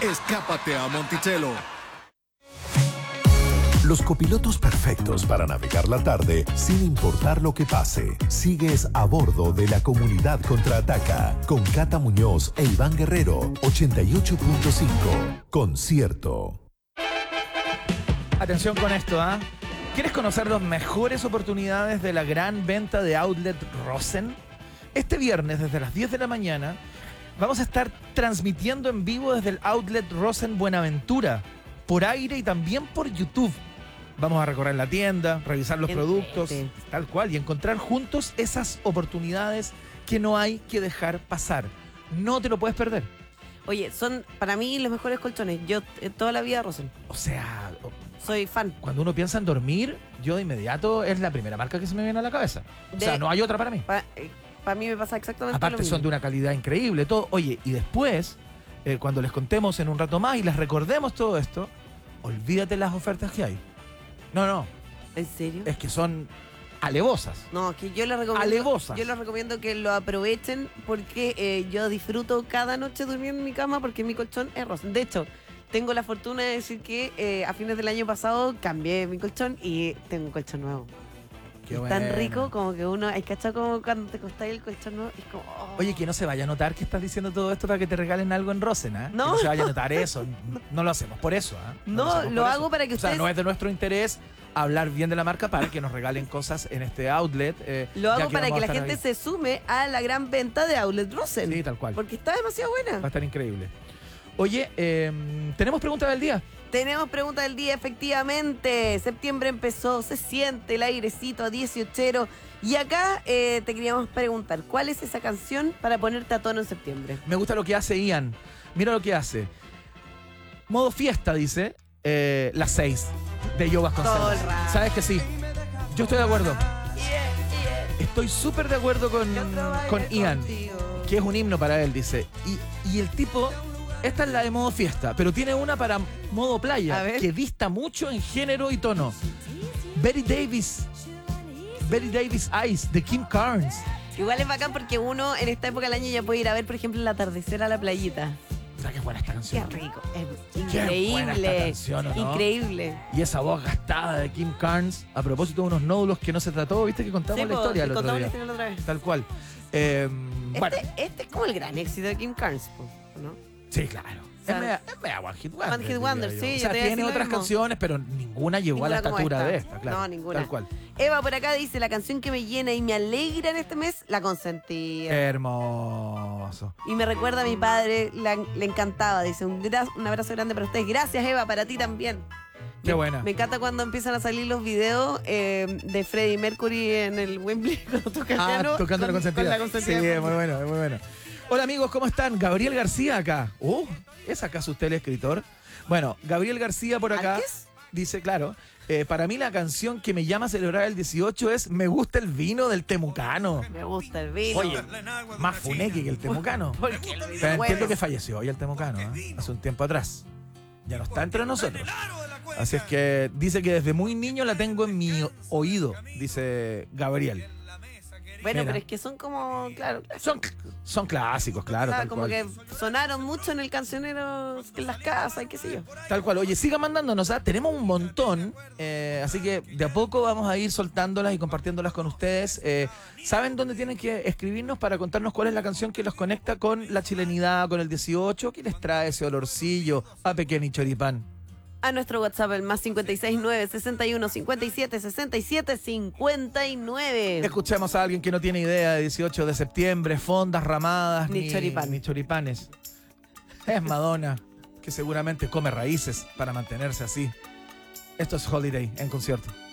Escápate a Monticello. Los copilotos perfectos para navegar la tarde sin importar lo que pase. Sigues a bordo de la Comunidad Contraataca con Cata Muñoz e Iván Guerrero. 88.5. Concierto. Atención con esto, ¿ah? ¿Quieres conocer las mejores oportunidades de la gran venta de Outlet Rosen? Este viernes, desde las 10 de la mañana, vamos a estar transmitiendo en vivo desde el Outlet Rosen Buenaventura, por aire y también por YouTube. Vamos a recorrer la tienda, revisar los productos, tal cual, y encontrar juntos esas oportunidades que no hay que dejar pasar. No te lo puedes perder. Oye, son para mí los mejores colchones. Yo toda la vida Rosen. O sea, soy fan. Cuando uno piensa en dormir, yo de inmediato es la primera marca que se me viene a la cabeza. O sea, no hay otra para mí. Para mí me pasa exactamente Aparte lo mismo. son de una calidad increíble, todo. Oye, y después, cuando les contemos en un rato más y les recordemos todo esto, olvídate las ofertas que hay. No. ¿En serio? Es que son alevosas. No, que yo les recomiendo. Alevosas. Yo les recomiendo que lo aprovechen porque yo disfruto cada noche durmiendo en mi cama porque mi colchón es Rosen. De hecho, tengo la fortuna de decir que a fines del año pasado cambié mi colchón y tengo un colchón nuevo. Qué es bueno. tan rico como que uno, hay cachado como cuando te costáis el colchón nuevo, es como... oh. Oye, que no se vaya a notar que estás diciendo todo esto para que te regalen algo en Rosen, ¿ah? No. Que no se vaya a notar eso. No lo hacemos por eso, ¿ah? No, lo hago para que ustedes... O sea, no es de nuestro interés hablar bien de la marca para que nos regalen cosas en este outlet. Lo hago para vamos que a la estar gente ahí. se sume a la gran venta de Outlet Rosen. Sí, tal cual. Porque está demasiado Va a buena. estar increíble. Oye, ¿tenemos pregunta del día? Tenemos pregunta del día, efectivamente. Septiembre empezó, se siente el airecito a 18. Y acá te queríamos preguntar, ¿cuál es esa canción para ponerte a tono en septiembre? Me gusta lo que hace Ian. Mira lo que hace. Modo fiesta, dice. Las 6 de Joe Vasconcelos. Todo el rato. ¿Sabes que sí? Yo estoy de acuerdo. Estoy súper de acuerdo con Ian, que es un himno para él, dice. Y el tipo, esta es la de modo fiesta, pero tiene una para modo A playa, ver. que dista mucho en género y tono. Betty Davis Eyes, de Kim Carnes. Igual es bacán porque uno en esta época del año ya puede ir a ver, por ejemplo, el atardecer a la playita. ¿Sabes qué buena esta Qué canción? rico, es Qué buena increíble. esta canción, ¿o no? Increíble. Y esa voz gastada de Kim Carnes, a propósito de unos nódulos que no se trató, viste que contamos Sí, la historia el otro contamos la día. historia la otra vez. Tal cual. Bueno, Este es como el gran éxito de Kim Carnes, ¿no? sí, claro. O sea, es media One Hit Wonder. One Hit Wonder, diría yo. sí, O yo sea, te iba a tiene decir lo otras mismo. canciones, pero ninguna llegó a la Ninguna como estatura esta. de esta, claro. No, ninguna. Tal cual. Eva por acá dice, la canción que me llena y me alegra en este mes, La Consentida. Hermoso. Y me recuerda a mi padre, le encantaba. Dice, un abrazo grande para ustedes. Gracias, Eva, para ti también. Qué buena. Me encanta cuando empiezan a salir los videos de Freddie Mercury en el Wembley cuando toca el piano tocando la consentida. con la consentida. Sí, es muy bueno, es muy bueno. Hola amigos, ¿cómo están? Gabriel García acá. ¿Es acaso usted el escritor? Bueno, Gabriel García por acá ¿Márquez? dice, claro, para mí la canción que me llama a celebrar el 18 es Me gusta el vino del Temucano. Me gusta el vino. Oye, más funeque que el Temucano. Porque el vino Pero entiendo huele. que falleció hoy el Temucano, hace un tiempo atrás. Ya no está entre nosotros. Así es que dice que desde muy niño la tengo en mi oído, dice Gabriel. Bueno, Mira. pero es que son como, claro, Son clásicos, claro. o sea, Tal como cual. que sonaron mucho en el cancionero, en las casas y qué sé yo. Tal cual. Oye, sigan mandándonos, tenemos un montón, así que de a poco vamos a ir soltándolas y compartiéndolas con ustedes. ¿Saben dónde tienen que escribirnos para contarnos cuál es la canción que los conecta con la chilenidad, con el 18? ¿Qué les trae ese olorcillo a Pequeño y Choripán? A nuestro WhatsApp, el más 569 61 57 67 59. Escuchemos a alguien que no tiene idea de 18 de septiembre, fondas, ramadas, Ni choripán. ni choripanes. Es Madonna, que seguramente come raíces para mantenerse así. Esto es Holiday en concierto.